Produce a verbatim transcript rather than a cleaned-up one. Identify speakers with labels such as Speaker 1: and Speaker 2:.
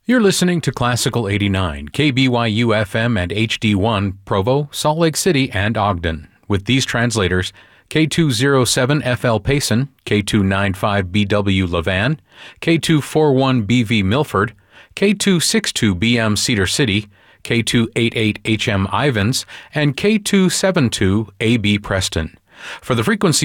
Speaker 1: You're listening to Classical eighty-nine, K B Y U F M and H D one, Provo, Salt Lake City, and Ogden. With these translators, K two oh seven F L Payson, K two ninety-five B W Levan, K two forty-one B V Milford, K two sixty-two B M Cedar City, K two eighty-eight H M Ivins, and K two seventy-two A B Preston. For the frequency